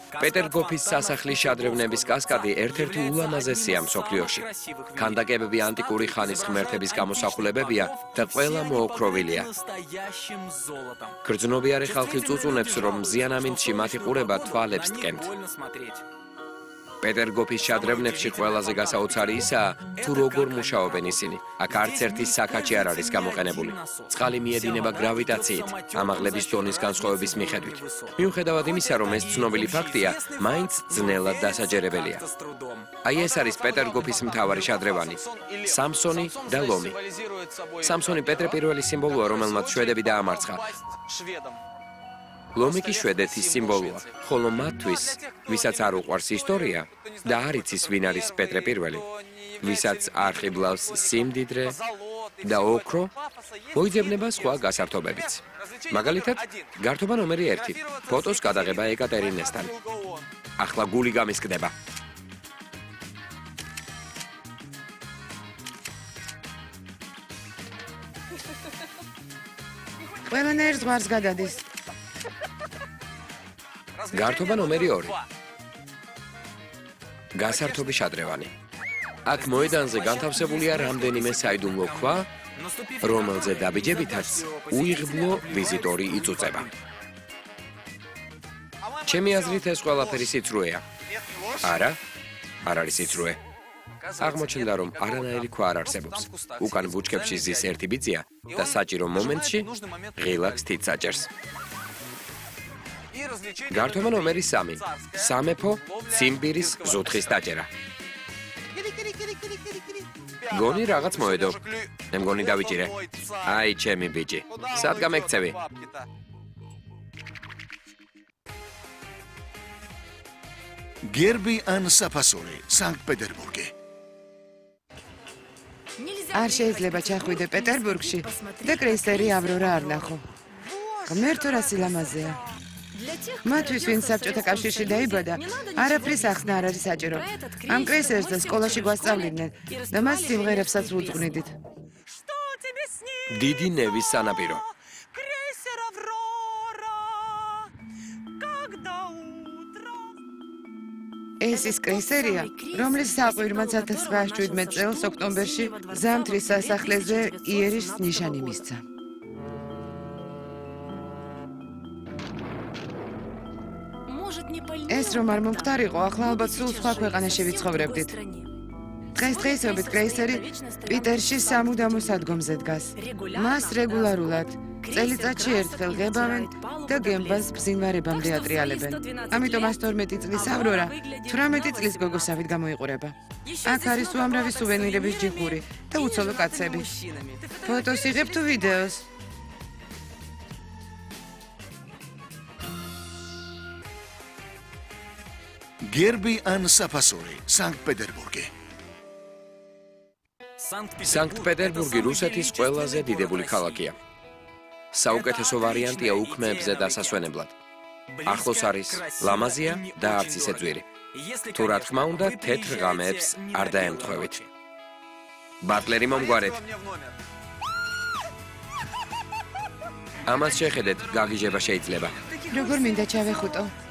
პეტერგოფის სასახლის შადრევნების კასკადი ერთ-ერთი ულამაზესია მსოფლიოში. ქანდაკებები ანტიკური ხანის ღმერთების გამოსახულებებია და ყველა მოოქროვილია. გრძნობიარე ხალხი წუწუნებს, რომ მზიანამინდში მათი ყურება თვალებს ტკენთ. პეტერგოფის შადრევნებში ყველაზე გასაოცარი ისაა, თუ როგორ მუშაობენ ისინი. აქ არც ერთი საქაჩი არ არის გამოყენებული. წყალი მიედინება გრავიტაციით, ამაღლების დონის განსხვავების მიხედვით. მიუხედავად იმისა, რომ ეს ცნობილი ფაქტია, მაინც ძნელად დასაჯერებელია. აი ეს არის პეტერგოფის მთავარი შადრევანი, სამსონი და ლომი. სამსონი პეტრე პირველის სიმბოლოა, რომელმაც შვედები დაამარცხა. ლომი კი შვედეთის სიმბოლოა, ხოლო მათთვის, ვისაც არ უყვარს ისტორია და არ იცის ვინ არის პეტრე პირველი, ვისაც არ ხიბლავს სიმდიდრე და ოქრო, მოიძებნება სხვა გასართობებიც. მაგალითად, გართობა ნომერი 1, ფოტოს გადაღება ეკატერინესთან. ახლა გული გამისკდება. ყველანაირ ზღვარს გადადის. გართობა ნომერი 2. გასართობი შადრევანი. აქ მოედანზე განთავსებულია რამდენიმე საიდუმლო ქვა, რომელზე დაბიჯებითაც უიღბლო ვიზიტორი იწუწება. ჩემი აზრით ეს ყველაფერი სიცრუეა. არა, არ არის სიცრუე. აღმოჩნდა, რომ არანაირი ქვა არ არსებობს. უკან ბუჩქებში ზის ერთი ბიძია და საჭირო მომენტში ღილაკს თით საჭერს. გართობა ნომერი 3. სამეფო ციმბირის ზუთხის დაჭერა. გონი რაღაც მოედო. მე მგონი დავიჭირე. აი ჩემი ბიჭი. სად გამექცევი? გერბი ან საფასური, სანქტ-პეტერბურგი. არ შეიძლება ჩახვიდე პეტერბურგში და კრეისერი ავრორა არ ნახო. ღმერთო რა სილამაზეა. მათთვის, ვინც საბჭოთა კავშირში დაიბადა, არაფრის ახსნა არ არის საჭირო. ამ კრეისერს და სკოლაში გვასწავლიდნენ და მას სიმღერებსაც ვუძღვნიდით. დიდი ნევის სანაპირო. ეს ის კრეისერია, რომლის საყვირმაც 1917 წელს ოქტომბერში ზამთრის სასახლეზე იერიშ ნიშანი მისცა. ეს რომ არ მომხდარიყო, ახლა ალბათ სულ სხვა ქვეყანაში ვიცხოვრებდით. დღესდღეობით კრეისერი პიტერში სამუდამო სადგომზე დგას. მას რეგულარულად წელიწადში ერთხელ ღებავენ და გემბანს ბზინვარებამდე ატრიალებენ. ამიტომ 112 წლის ავრორა 18 წლის გოგოსავით გამოიყურება. აქ არის უამრავი სუვენირების ჯიხური და უცოლო კაცები. ფოტოს იღებ თუ ვიდეოს? გერბი ან საფასური, სანქტ-პეტერბურგი. სანქტ-პეტერბურგი რუსეთის ყველაზე დიდებული ქალაქია. საუკეთესო ვარიანტია უქმეებზე დასასვენებლად. ახლოს არის ლამაზია და არც ისე ძვირი. თუ რა თქმა უნდა, თეთრ ღამეებს არ დაემთხვევით. ბატლერი მომგვარეთ. ამას შეხედეთ, გაგიჟება შეიძლება. როგორ მინდა ჩავეხუტო?